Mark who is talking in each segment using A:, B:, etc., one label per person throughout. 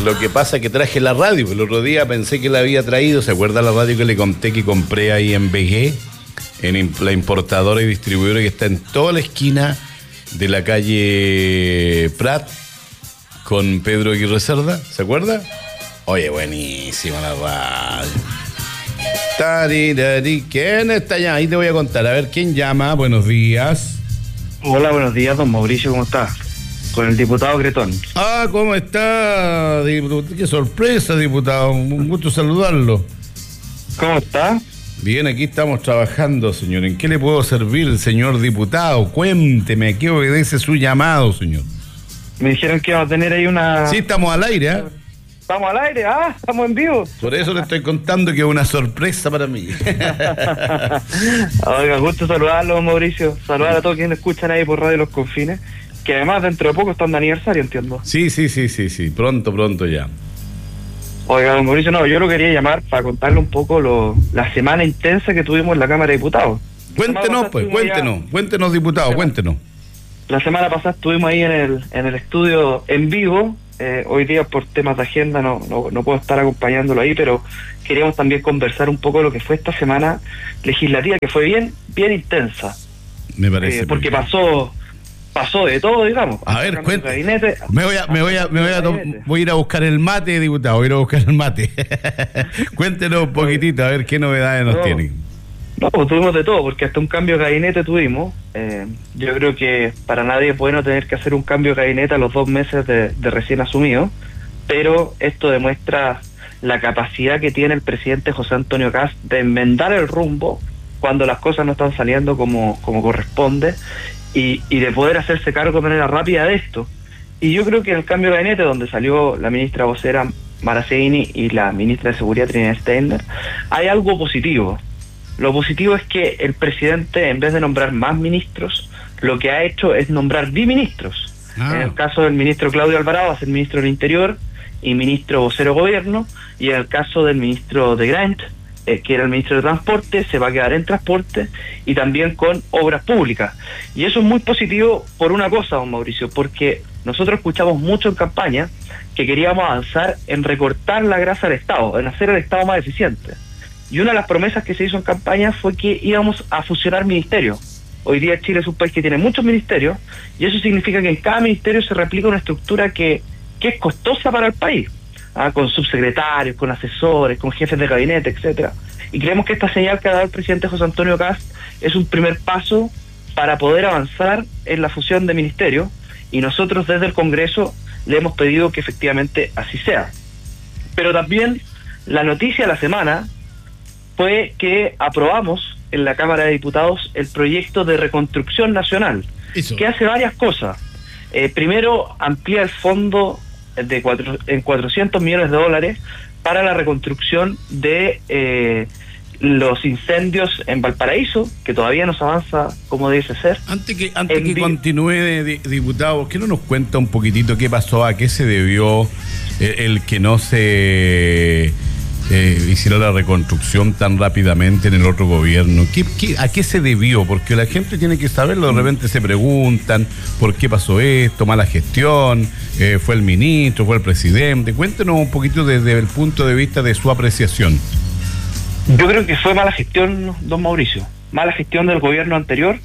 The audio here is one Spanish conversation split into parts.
A: Lo que pasa es que traje la radio. El otro día pensé que la había traído. ¿Se acuerda la radio que le conté que compré ahí en BG? En la importadora y distribuidora que está en toda la esquina de la calle Prat con Pedro Aguirre Cerda. ¿Se acuerda? Oye, buenísima la radio. ¿Quién está allá? Ahí te voy a contar. A ver, ¿quién llama? Buenos días.
B: Hola, buenos días, don Mauricio, ¿cómo está? Con el diputado Cretón.
A: Ah, ¿cómo está? Qué sorpresa, diputado. Un gusto saludarlo.
B: ¿Cómo está?
A: Bien, aquí estamos trabajando, señor. ¿En qué le puedo servir, señor diputado? Cuénteme, ¿a qué obedece su llamado, señor?
B: Me dijeron que vamos a tener ahí una...
A: Sí, estamos al aire, ¿eh?
B: ¿Estamos al aire? Ah, estamos en vivo.
A: Por eso le estoy contando que es una sorpresa para mí.
B: Oiga, gusto saludarlo, don Mauricio. Saludar a todos quienes escuchan ahí por Radio Los Confines, que además dentro de poco están de aniversario, entiendo.
A: Sí. Pronto ya.
B: Oiga, don Mauricio, no, yo lo quería llamar para contarle un poco la semana intensa que tuvimos en la Cámara de Diputados.
A: Cuéntenos, diputado, cuéntenos.
B: La semana pasada estuvimos ahí en el estudio en vivo. Hoy día por temas de agenda no puedo estar acompañándolo ahí, pero queríamos también conversar un poco de lo que fue esta semana legislativa, que fue bien intensa.
A: Me parece.
B: Porque pasó de todo, digamos.
A: A ver, cuéntame. Voy a ir a buscar el mate, diputado, Cuéntenos un poquitito, a ver qué novedades nos tienen.
B: No, pues tuvimos de todo, porque hasta un cambio de gabinete tuvimos. Yo creo que para nadie es bueno tener que hacer un cambio de gabinete a los 2 meses de recién asumido, pero esto demuestra la capacidad que tiene el presidente José Antonio Kast de enmendar el rumbo cuando las cosas no están saliendo como corresponde y de poder hacerse cargo de manera rápida de esto. Y yo creo que en el cambio de gabinete, donde salió la ministra vocera Mara Seguini y la ministra de Seguridad Trinidad Steiner, hay algo positivo. Lo positivo es que el presidente, en vez de nombrar más ministros, lo que ha hecho es nombrar biministros. En el caso del ministro Claudio Alvarado, va a ser ministro del Interior y ministro vocero gobierno, y en el caso del ministro de Grant, que era el ministro de Transporte, se va a quedar en Transporte y también con Obras Públicas. Y eso es muy positivo por una cosa, don Mauricio, porque nosotros escuchamos mucho en campaña que queríamos avanzar en recortar la grasa del Estado, en hacer el Estado más eficiente. Y una de las promesas que se hizo en campaña fue que íbamos a fusionar ministerios. Hoy día Chile es un país que tiene muchos ministerios, y eso significa que en cada ministerio se replica una estructura que es costosa para el país, con subsecretarios, con asesores, con jefes de gabinete, etcétera. Y creemos que esta señal que ha dado el presidente José Antonio Kast es un primer paso para poder avanzar en la fusión de ministerios, y nosotros desde el Congreso le hemos pedido que efectivamente así sea. Pero también la noticia de la semana fue que aprobamos en la Cámara de Diputados el proyecto de reconstrucción nacional, que hace varias cosas. Primero, amplía el fondo en $400 millones para la reconstrucción de los incendios en Valparaíso, que todavía no se avanza como debe ser.
A: Antes que continúe, diputado, ¿por qué no nos cuenta un poquitito qué pasó, a qué se debió el que no se hiciera la reconstrucción tan rápidamente en el otro gobierno? ¿A qué se debió? Porque la gente tiene que saberlo, de repente se preguntan por qué pasó esto, mala gestión, fue el ministro, fue el presidente. Cuéntenos un poquito desde el punto de vista de su apreciación.
B: Yo creo que fue mala gestión, don Mauricio, mala gestión del gobierno anterior,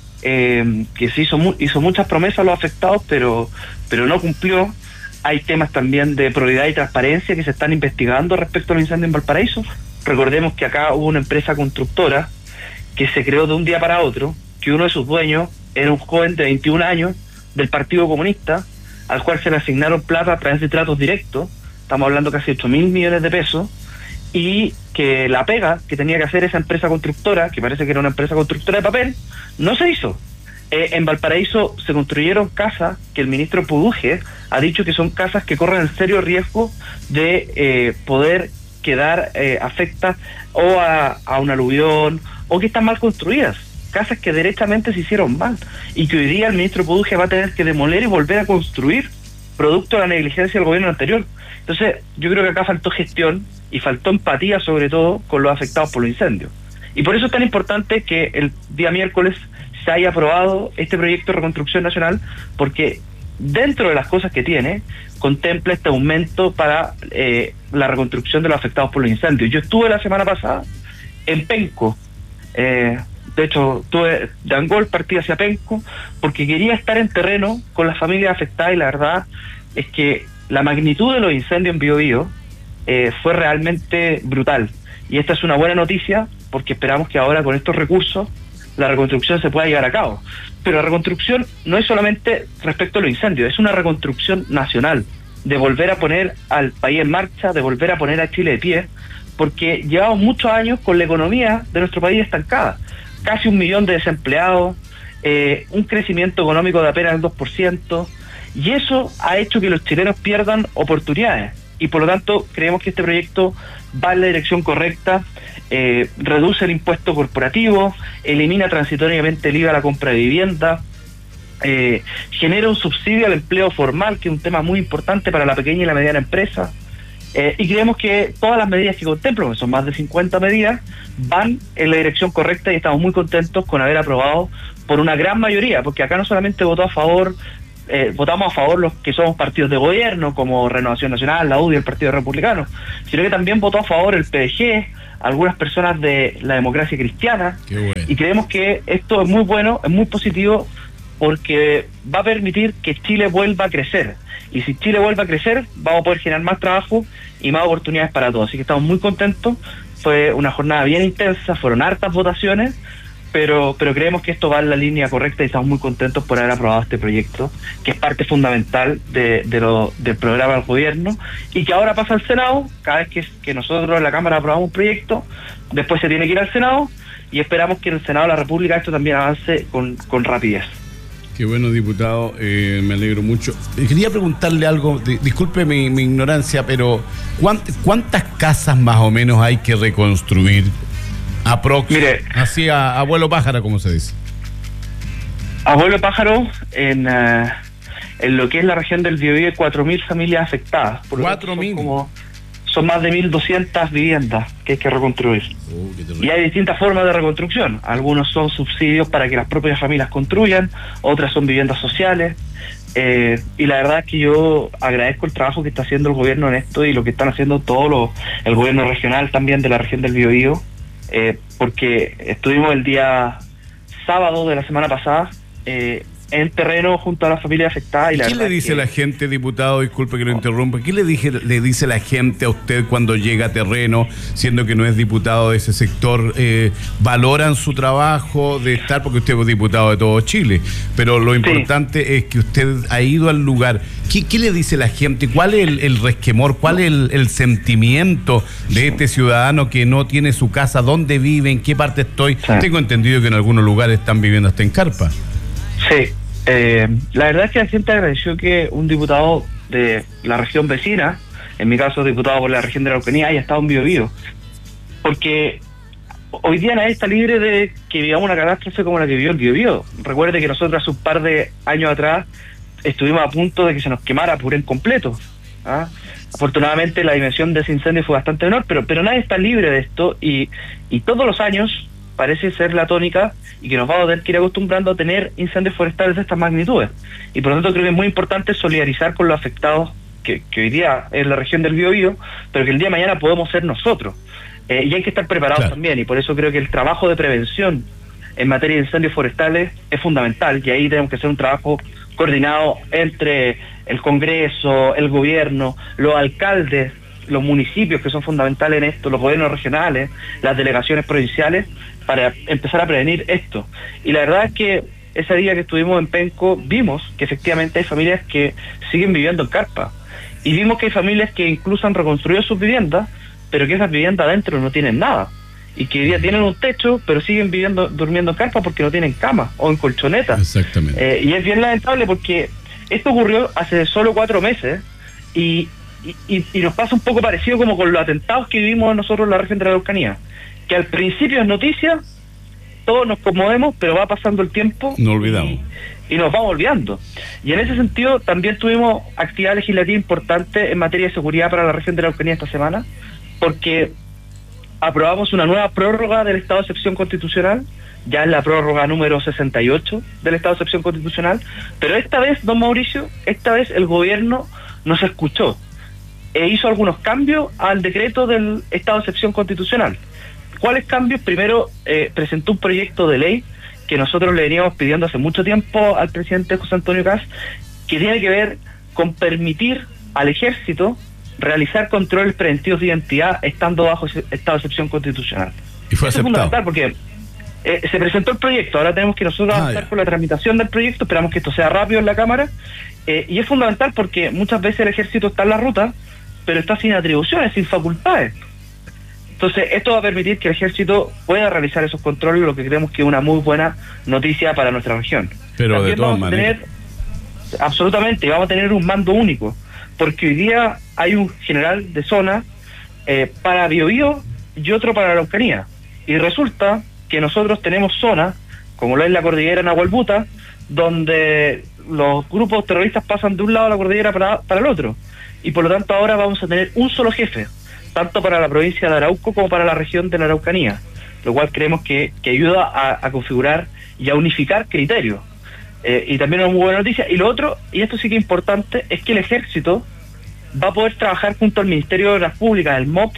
B: que se hizo muchas promesas a los afectados, pero no cumplió. Hay temas también de probidad y transparencia que se están investigando respecto a los incendios en Valparaíso. Recordemos que acá hubo una empresa constructora que se creó de un día para otro, que uno de sus dueños era un joven de 21 años del Partido Comunista, al cual se le asignaron plata a través de tratos directos, estamos hablando casi 8.000 millones de pesos, y que la pega que tenía que hacer esa empresa constructora, que parece que era una empresa constructora de papel, no se hizo. En Valparaíso se construyeron casas que el ministro Puduje ha dicho que son casas que corren el serio riesgo de poder quedar afectas o a un aluvión, o que están mal construidas, casas que derechamente se hicieron mal y que hoy día el ministro Puduje va a tener que demoler y volver a construir producto de la negligencia del gobierno anterior. Entonces yo creo que acá faltó gestión y faltó empatía, sobre todo con los afectados por los incendios, y por eso es tan importante que el día miércoles se haya aprobado este proyecto de reconstrucción nacional, porque dentro de las cosas que tiene, contempla este aumento para la reconstrucción de los afectados por los incendios. Yo estuve la semana pasada en Penco, de hecho estuve de Angol, partí hacia Penco, porque quería estar en terreno con las familias afectadas, y la verdad es que la magnitud de los incendios en Biobío fue realmente brutal. Y esta es una buena noticia, porque esperamos que ahora con estos recursos la reconstrucción se pueda llevar a cabo. Pero la reconstrucción no es solamente respecto a los incendios, es una reconstrucción nacional, de volver a poner al país en marcha, de volver a poner a Chile de pie, porque llevamos muchos años con la economía de nuestro país estancada. Casi 1 millón de desempleados, un crecimiento económico de apenas el 2%, y eso ha hecho que los chilenos pierdan oportunidades. Y por lo tanto creemos que este proyecto va en la dirección correcta, reduce el impuesto corporativo, elimina transitoriamente el IVA a la compra de vivienda, genera un subsidio al empleo formal, que es un tema muy importante para la pequeña y la mediana empresa, y creemos que todas las medidas que contemplan, que son más de 50 medidas, van en la dirección correcta, y estamos muy contentos con haber aprobado por una gran mayoría, porque acá no solamente votamos a favor los que somos partidos de gobierno, como Renovación Nacional, la UDI, el Partido Republicano, sino que también votó a favor el PDG, algunas personas de la Democracia Cristiana.
A: Qué bueno.
B: Y creemos que esto es muy bueno, es muy positivo, porque va a permitir que Chile vuelva a crecer. Y si Chile vuelve a crecer, vamos a poder generar más trabajo y más oportunidades para todos. Así que estamos muy contentos. Fue una jornada bien intensa, fueron hartas votaciones, pero creemos que esto va en la línea correcta, y estamos muy contentos por haber aprobado este proyecto, que es parte fundamental del programa del gobierno, y que ahora pasa al Senado. Cada vez que nosotros en la Cámara aprobamos un proyecto, después se tiene que ir al Senado, y esperamos que en el Senado de la República esto también avance con rapidez.
A: Qué bueno, diputado, me alegro mucho. Quería preguntarle algo, disculpe mi ignorancia, pero ¿cuántas casas más o menos hay que reconstruir?
B: Mire,
A: así a vuelo pájaro, como se dice.
B: A vuelo pájaro, en lo que es la región del Biobío, hay 4.000 familias afectadas.
A: 4.000.
B: Son más de 1.200 viviendas que hay que reconstruir. Y hay distintas formas de reconstrucción. Algunos son subsidios para que las propias familias construyan, otras son viviendas sociales. Y la verdad es que yo agradezco el trabajo que está haciendo el gobierno en esto, y lo que están haciendo el gobierno regional también de la región del Biobío, porque estuvimos el día sábado de la semana pasada en terreno junto a las familias afectadas.
A: ¿Qué le dice la gente, diputado? Disculpe que lo interrumpa. ¿Qué le dice la gente a usted cuando llega a terreno, siendo que no es diputado de ese sector? ¿Valoran su trabajo de estar? Porque usted es diputado de todo Chile, pero lo importante es que usted ha ido al lugar. ¿Qué le dice la gente? ¿Cuál es el resquemor? ¿Cuál es el sentimiento de este ciudadano que no tiene su casa? ¿Dónde vive? ¿En qué parte estoy? Sí. Tengo entendido que en algunos lugares están viviendo hasta en carpa.
B: Sí, la verdad es que la gente agradeció que un diputado de la región vecina, en mi caso diputado por la región de la Araucanía, haya estado en Biobío, porque hoy día nadie está libre de que vivamos una catástrofe como la que vivió el Biobío. Recuerde que nosotros hace un par de años atrás estuvimos a punto de que se nos quemara Purén completo, ¿ah? Afortunadamente la dimensión de ese incendio fue bastante menor, pero nadie está libre de esto, y todos los años parece ser la tónica, y que nos vamos a tener que ir acostumbrando a tener incendios forestales de estas magnitudes. Y por lo tanto creo que es muy importante solidarizar con los afectados que hoy día es la región del Biobío, pero que el día de mañana podemos ser nosotros. Y hay que estar preparados también, y por eso creo que el trabajo de prevención en materia de incendios forestales es fundamental, y ahí tenemos que hacer un trabajo coordinado entre el Congreso, el gobierno, los alcaldes, los municipios, que son fundamentales en esto, los gobiernos regionales, las delegaciones provinciales, para empezar a prevenir esto. Y la verdad es que ese día que estuvimos en Penco vimos que efectivamente hay familias que siguen viviendo en carpa, y vimos que hay familias que incluso han reconstruido sus viviendas, pero que esas viviendas adentro no tienen nada, y que hoy día tienen un techo, pero siguen durmiendo en carpa porque no tienen cama o en colchoneta.
A: Exactamente.
B: Y es bien lamentable, porque esto ocurrió hace solo 4 meses, y nos pasa un poco parecido como con los atentados que vivimos nosotros en la región de la Araucanía, que al principio es noticia, todos nos conmovemos, pero va pasando el tiempo,
A: no olvidamos,
B: y nos vamos olvidando. Y en ese sentido también tuvimos actividad legislativa importante en materia de seguridad para la región de la Araucanía esta semana, porque aprobamos una nueva prórroga del estado de excepción constitucional ya es la prórroga número 68 del estado de excepción constitucional, pero esta vez, don Mauricio, esta vez el gobierno nos escuchó e hizo algunos cambios al decreto del estado de excepción constitucional. ¿Cuáles cambios? Primero, presentó un proyecto de ley que nosotros le veníamos pidiendo hace mucho tiempo al presidente José Antonio Kast, que tiene que ver con permitir al ejército realizar controles preventivos de identidad estando bajo ese estado de excepción constitucional.
A: Y fue
B: Eso
A: aceptado.
B: Es fundamental porque se presentó el proyecto, ahora tenemos que nosotros avanzar con la tramitación del proyecto, esperamos que esto sea rápido en la Cámara, y es fundamental porque muchas veces el ejército está en la ruta, pero está sin atribuciones, sin facultades. Entonces, esto va a permitir que el ejército pueda realizar esos controles, lo que creemos que es una muy buena noticia para nuestra región.
A: Pero también de todas maneras,
B: absolutamente, vamos a tener un mando único, porque hoy día hay un general de zona para Biobío y otro para la Araucanía. Y resulta que nosotros tenemos zonas, como lo es la cordillera Nahuelbuta, donde los grupos terroristas pasan de un lado de la cordillera para el otro. Y por lo tanto ahora vamos a tener un solo jefe, tanto para la provincia de Arauco como para la región de la Araucanía, lo cual creemos que ayuda a configurar y a unificar criterios. Y también una muy buena noticia. Y lo otro, y esto sí que es importante, es que el ejército va a poder trabajar junto al Ministerio de Obras Públicas, el MOP,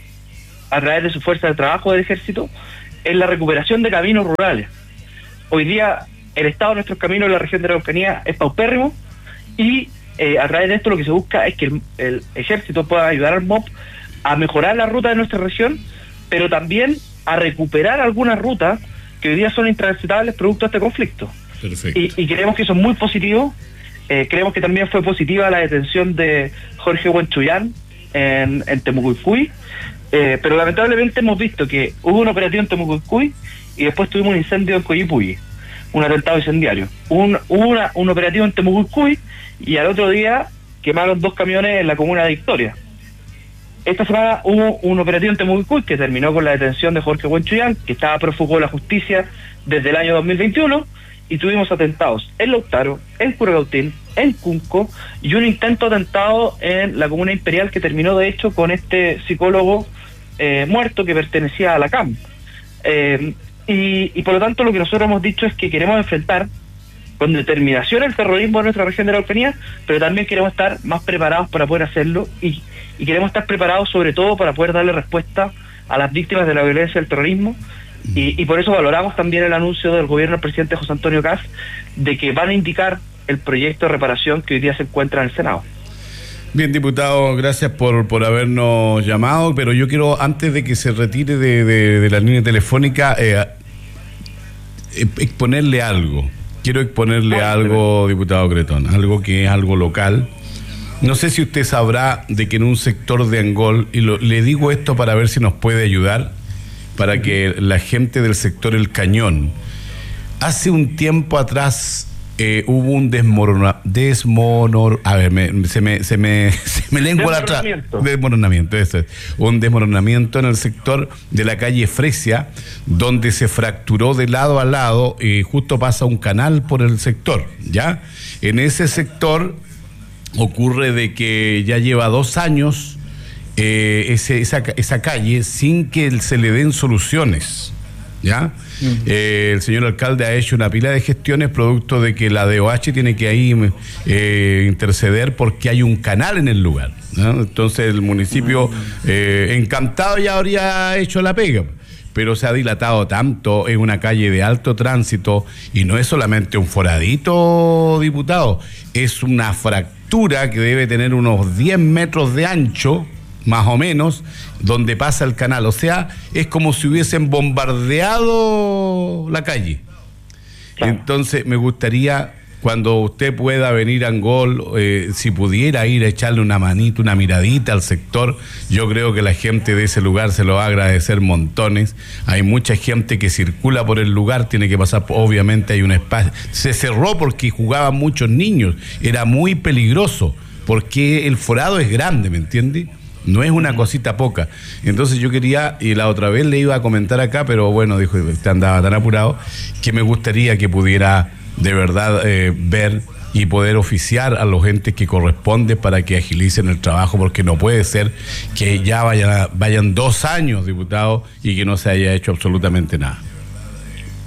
B: a través de su fuerza de trabajo del ejército, en la recuperación de caminos rurales. Hoy día el estado de nuestros caminos en la región de la Araucanía es paupérrimo, y a través de esto lo que se busca es que el ejército pueda ayudar al MOP a mejorar la ruta de nuestra región, pero también a recuperar algunas rutas que hoy día son intransitables producto de este conflicto.
A: Perfecto.
B: Y creemos que eso es muy positivo. Creemos que también fue positiva la detención de Jorge Huenchuyán en Temucuicui, pero lamentablemente hemos visto que hubo un operativo en Temucuicui y después tuvimos un incendio en Coyipulli, un atentado incendiario. Hubo un operativo en Temucuicui y al otro día quemaron 2 camiones en la comuna de Victoria. Esta semana hubo un operativo en Temucuicui que terminó con la detención de Jorge Huenchuyán, que estaba prófugo de la justicia desde el año 2021, y tuvimos atentados en Lautaro, en Curacautín, en Cunco, y un intento de atentado en la comuna Imperial que terminó de hecho con este psicólogo muerto que pertenecía a la CAM. Y por lo tanto lo que nosotros hemos dicho es que queremos enfrentar con determinación el terrorismo en nuestra región de la Araucanía, pero también queremos estar más preparados para poder hacerlo, y queremos estar preparados sobre todo para poder darle respuesta a las víctimas de la violencia del terrorismo, y por eso valoramos también el anuncio del gobierno del presidente José Antonio Kast de que van a indicar el proyecto de reparación que hoy día se encuentra en el Senado.
A: Bien, diputado, gracias por habernos llamado, pero yo quiero, antes de que se retire de la línea telefónica, exponerle algo. Quiero exponerle algo, diputado Cretón, algo que es algo local. No sé si usted sabrá de que en un sector de Angol, y le digo esto para ver si nos puede ayudar, para que la gente del sector El Cañón, hace un tiempo atrás hubo un se me lengua la traba. Desmoronamiento, eso es. Un desmoronamiento en el sector de la calle Fresia, donde se fracturó de lado a lado y justo pasa un canal por el sector, ¿ya? En ese sector ocurre de que ya lleva 2 años esa calle sin que se le den soluciones, ¿ya? El señor alcalde ha hecho una pila de gestiones producto de que la DOH tiene que ahí interceder porque hay un canal en el lugar, ¿no? Entonces el municipio encantado ya habría hecho la pega, pero se ha dilatado tanto, es una calle de alto tránsito y no es solamente un foradito, diputado, es una fractura que debe tener unos 10 metros de ancho, más o menos, donde pasa el canal. O sea, es como si hubiesen bombardeado la calle. Claro. Entonces, me gustaría, cuando usted pueda venir a Angol, si pudiera ir a echarle una manita, una miradita al sector, yo creo que la gente de ese lugar se lo va a agradecer montones. Hay mucha gente que circula por el lugar, tiene que pasar, obviamente hay un espacio. Se cerró porque jugaban muchos niños, era muy peligroso, porque el forado es grande, ¿me entiende? No es una cosita poca. Entonces yo quería, y la otra vez le iba a comentar acá, pero bueno, dijo, usted andaba tan apurado, que me gustaría que pudiera de verdad ver y poder oficiar a los entes que corresponde para que agilicen el trabajo, porque no puede ser que ya vayan 2 años, diputado, y que no se haya hecho absolutamente nada.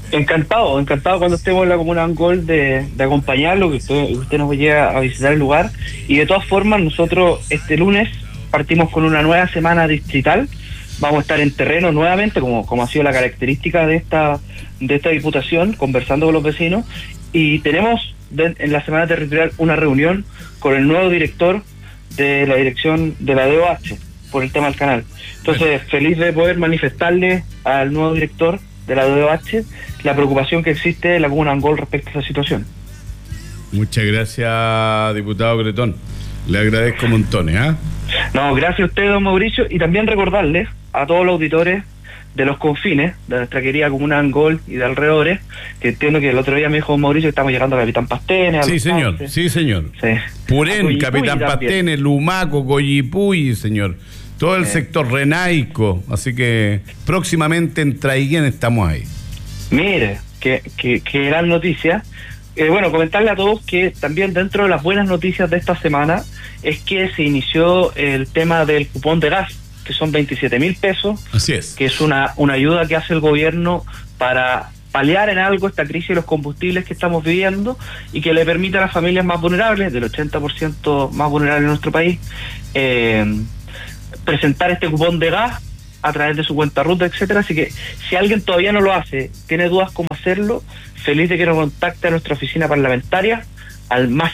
B: Encantado cuando estemos en la Comuna Angol de acompañarlo, que usted nos vaya a visitar el lugar. Y de todas formas, nosotros este lunes partimos con una nueva semana distrital. Vamos a estar en terreno nuevamente, como ha sido la característica de esta diputación, conversando con los vecinos. Y tenemos en la semana territorial una reunión con el nuevo director de la dirección de la DOH por el tema del canal. Entonces, feliz de poder manifestarle al nuevo director de la DOH la preocupación que existe en la Comuna Angol respecto a esta situación.
A: Muchas gracias, diputado Cretón. Le agradezco montones, ¿ah?
B: No, gracias a usted, don Mauricio, y también recordarles a todos los auditores de los confines de nuestra querida Comuna Angol y de alrededores, que entiendo que el otro día me dijo don Mauricio que estamos llegando a Capitán Pastenes.
A: Sí, señor. Sí. Purén, Capitán Pastenes, Lumaco, Coyipulli, señor. Todo el sector renaico, así que próximamente en Traiguén estamos ahí.
B: Mire, qué gran noticia. Bueno, comentarle a todos que también dentro de las buenas noticias de esta semana es que se inició el tema del cupón de gas, que son 27.000 pesos.
A: Así es.
B: Que es una ayuda que hace el gobierno para paliar en algo esta crisis de los combustibles que estamos viviendo y que le permite a las familias más vulnerables, del 80% más vulnerables de nuestro país, presentar este cupón de gas a través de su cuenta ruta, etcétera. Así que si alguien todavía no lo hace, tiene dudas cómo hacerlo, feliz de que nos contacte a nuestra oficina parlamentaria al más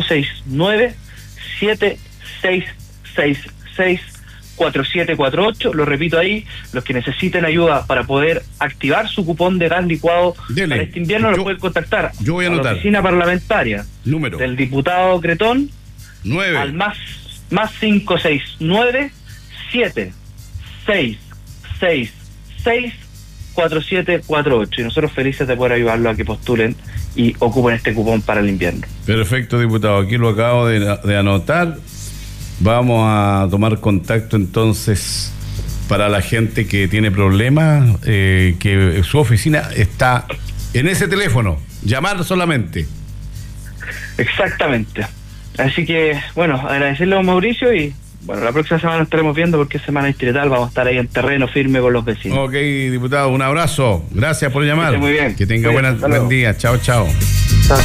B: 569-7666-4748. Lo repito ahí, los que necesiten ayuda para poder activar su cupón de gas licuado para este invierno, lo pueden contactar
A: yo voy a anotar.
B: La oficina parlamentaria
A: número
B: del diputado Cretón
A: 9
B: al más 569-7666-4748, y nosotros felices de poder ayudarlos a que postulen y ocupen este cupón para el invierno.
A: Perfecto, diputado, aquí lo acabo de anotar. Vamos a tomar contacto entonces para la gente que tiene problemas, que su oficina está en ese teléfono, llamar solamente.
B: Exactamente. Así que, bueno, agradecerle a don Mauricio y, bueno, la próxima semana nos estaremos viendo porque es semana distrital, vamos a estar ahí en terreno firme con los vecinos.
A: Ok, diputado, un abrazo. Gracias por llamar.
B: Que esté muy bien.
A: Que tenga buen día. Chao, chao.
B: Chao.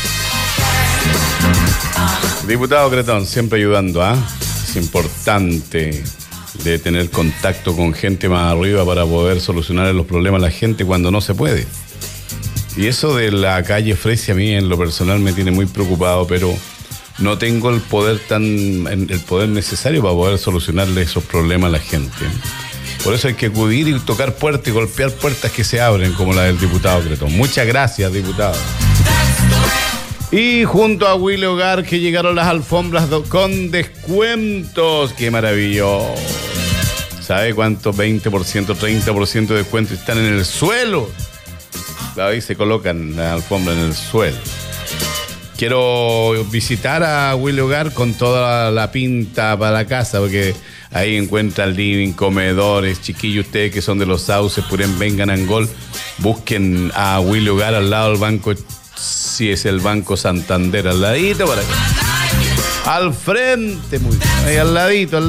A: Diputado Cretón, siempre ayudando, ¿ah? Es importante de tener contacto con gente más arriba para poder solucionar los problemas a la gente cuando no se puede. Y eso de la calle Fresia a mí en lo personal me tiene muy preocupado, pero no tengo el poder necesario para poder solucionarle esos problemas a la gente. Por eso hay que acudir y tocar puertas y golpear puertas que se abren, como la del diputado Cretón. Muchas gracias, diputado. Y junto a Willy Hogar, que llegaron las alfombras con descuentos. ¡Qué maravilloso! ¿Sabe cuánto? 20%, 30% de descuento están en el suelo. Ahí se colocan las alfombras en el suelo. Quiero visitar a Willy Hogar con toda la pinta para la casa, porque ahí encuentran living, comedores. Chiquillos, ustedes que son de los Sauces, puren, vengan a Angol, busquen a Willy Hogar al lado del banco, si es el Banco Santander, al ladito para acá. Al frente, muy bien, ahí al ladito.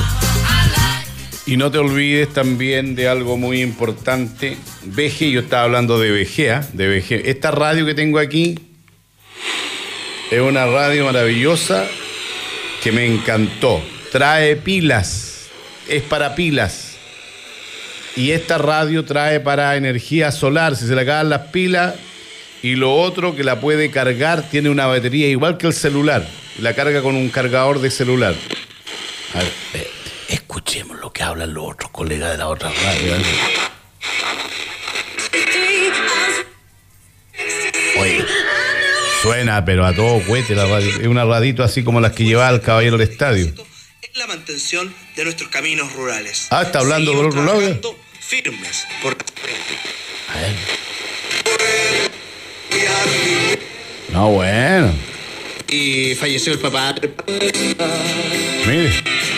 A: Y no te olvides también de algo muy importante. VG, yo estaba hablando de VG, de VG. Esta radio que tengo aquí es una radio maravillosa que me encantó. Trae pilas, es para pilas. Y esta radio trae para energía solar, si se le acaban las pilas. Y lo otro que la puede cargar, tiene una batería igual que el celular. La carga con un cargador de celular. A ver, escuchemos lo que hablan los otros colegas de la otra radio. Oye, suena, pero a todo cohete la radio. Es una radito así como las que llevaba el caballero al estadio.
C: Es la mantención de nuestros caminos rurales.
A: Ah, ¿está hablando con otro lado?
C: Firmes.
A: A ver. No, bueno.
C: Y falleció el papá.
A: Mire.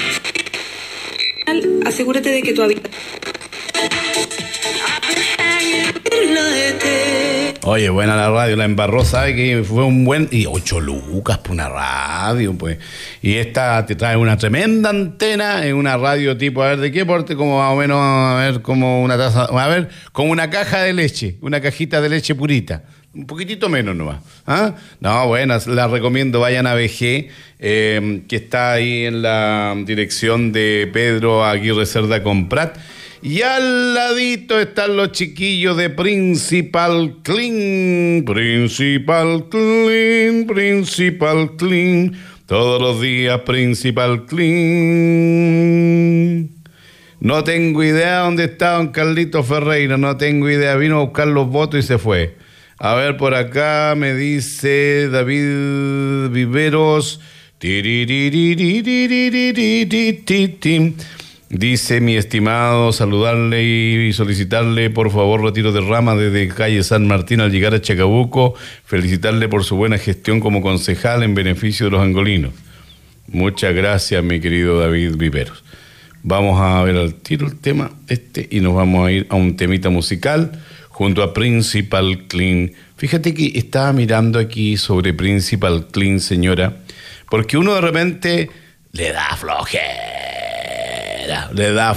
D: Asegúrate de que tu habitación
A: Oye, buena la radio, la embarró, ¿sabe? Que fue un buen... Y 8 lucas por una radio, pues. Y esta te trae una tremenda antena en una radio tipo, a ver, ¿de qué porte? Como más o menos, a ver, como una taza... A ver, como una caja de leche, una cajita de leche purita. Un poquitito menos nomás. ¿Ah? No, bueno, la recomiendo, vayan a VG, que está ahí en la dirección de Pedro Aguirre Cerda con Prat. Y al ladito están los chiquillos de Principal Clean. Principal Clean, Principal Clean. Todos los días Principal Clean. No tengo idea dónde está don Carlito Ferreira, no tengo idea. Vino a buscar los votos y se fue. A ver, por acá me dice David Viveros. Dice, mi estimado, saludarle y solicitarle, por favor, retiro de rama desde calle San Martín al llegar a Chacabuco. Felicitarle por su buena gestión como concejal en beneficio de los angolinos. Muchas gracias, mi querido David Viveros. Vamos a ver al tiro el tema y nos vamos a ir a un temita musical junto a Principal Clean. Fíjate que estaba mirando aquí sobre Principal Clean, señora, porque uno de repente le da flojera. Le da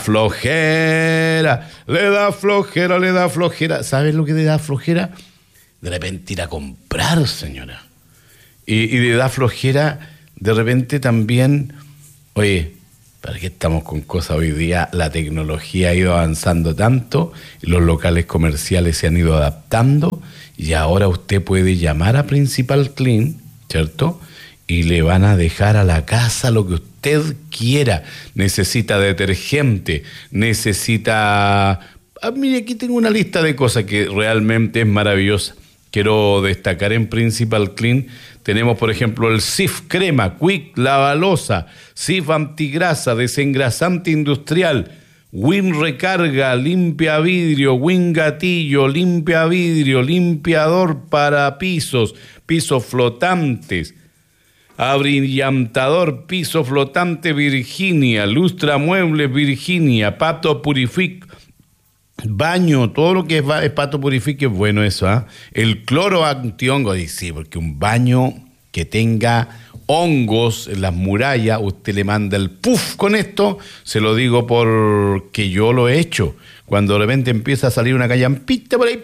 A: flojera. ¿Sabes lo que le da flojera? De repente ir a comprar, señora. Y le da flojera de repente también, oye, ¿para qué estamos con cosas hoy día? La tecnología ha ido avanzando tanto, los locales comerciales se han ido adaptando, y ahora usted puede llamar a Principal Clean, ¿cierto? Y le van a dejar a la casa lo que usted quiera. Necesita detergente, necesita... mire, aquí tengo una lista de cosas que realmente es maravillosa. Quiero destacar en Principal Clean. Tenemos, por ejemplo, el Cif Crema, Quick Lavalosa, Cif Antigrasa, Desengrasante Industrial, Win Recarga, Limpia Vidrio, Win Gatillo, Limpia Vidrio, Limpiador para pisos, pisos flotantes, Abrillantador, piso flotante Virginia, lustra muebles Virginia, Pato Purific, baño, todo lo que es Pato Purific es bueno eso, ¿ah? El cloro antihongo, sí, porque un baño que tenga hongos en las murallas, usted le manda el puff con esto, se lo digo porque yo lo he hecho. Cuando de repente empieza a salir una callampita por ahí,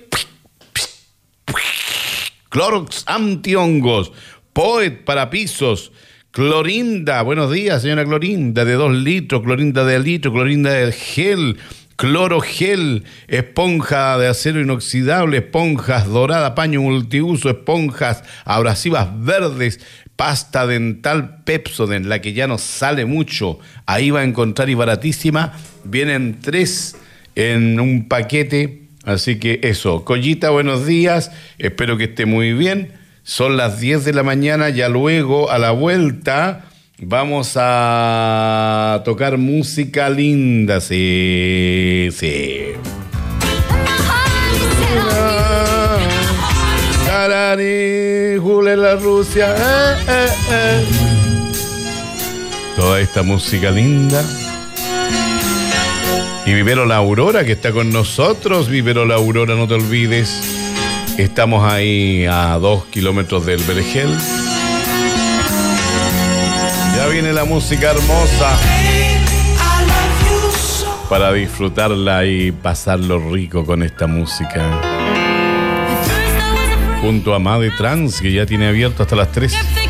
A: Clorox antihongos, Poet para pisos, Clorinda, buenos días señora Clorinda, de 2 litros, Clorinda de litro, Clorinda de gel, Cloro Gel, esponja de acero inoxidable, esponjas doradas, paño multiuso, esponjas abrasivas verdes, pasta dental Pepsodent, la que ya no sale mucho, ahí va a encontrar y baratísima, vienen 3 en un paquete, así que eso. Collita, buenos días, espero que esté muy bien. Son las 10 de la mañana, ya luego a la vuelta vamos a tocar música linda, sí. Jule la Rusia, Toda esta música linda. Y Vivero La Aurora, que está con nosotros. Vivero La Aurora, no te olvides. Estamos ahí a 2 kilómetros del Vergel. Ya viene la música hermosa para disfrutarla y pasarlo rico con esta música. Junto a Made Trans, que ya tiene abierto hasta las 3.